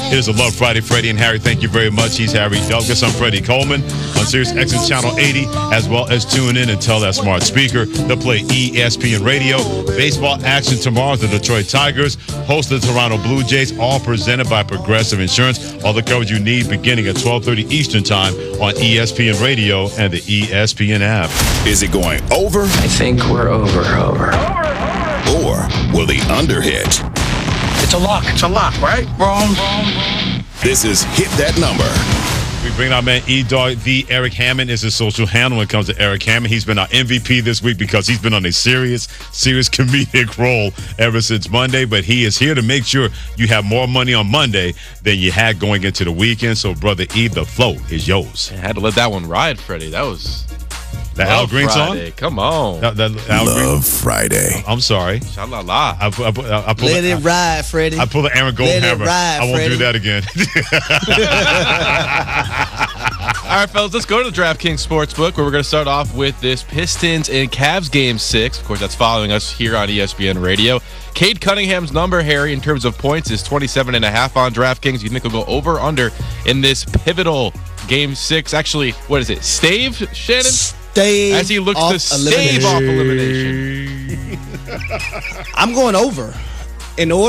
It is a Love Friday. Freddie and Harry, thank you very much. He's Harry Douglas. I'm Freddie Coleman on Sirius XM Channel 80, as well as tune in and tell that smart speaker to play ESPN Radio. Baseball action tomorrow. The Detroit Tigers host the Toronto Blue Jays, all presented by Progressive Insurance. All the coverage you need beginning at 12:30 Eastern Time on ESPN Radio and the ESPN app. Is it going over? I think we're over. Or will the under hit? It's a lock. It's a lock, right? Wrong. This is Hit That Number. We bring our man E-Dog. The Eric Hammond is his social handle when it comes to Eric Hammond. He's been our MVP this week because he's been on a serious comedic role ever since Monday. But he is here to make sure you have more money on Monday than you had going into the weekend. So, Brother E, the flow is yours. I had to let that one ride, Freddie. That was the Al Green Friday. song? Come on. Love Friday. I'm sorry. Sha-la-la. I pulled Let it ride, Freddie. I pulled the Aaron Let it Goldhammer. ride, I won't do Freddie. that again. All right, fellas, let's go to the DraftKings Sportsbook, where we're going to start off with this Pistons and Cavs Game 6. Of course, that's following us here on ESPN Radio. Cade Cunningham's number, Harry, in terms of points, is 27.5 on DraftKings. You think he'll go over or under in this pivotal Game 6? Actually, what is it? Stave, Shannon? Stave As he looks off to stave off elimination. I'm going over. In order